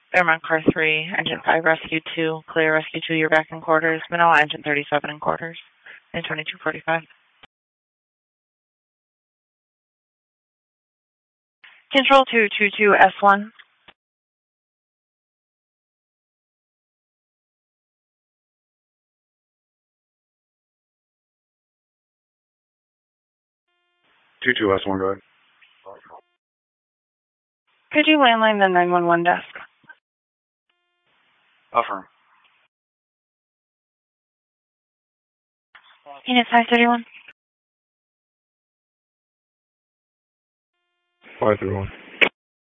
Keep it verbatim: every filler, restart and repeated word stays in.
Airman Car three, Engine five, Rescue two, clear Rescue two, you're back in quarters. Manila, Engine thirty-seven in quarters, and twenty-two forty-five. Control two two two S one. two two S one, go ahead. Could you landline the nine one one desk? Affirm. Unit five thirty-one. five thirty-one.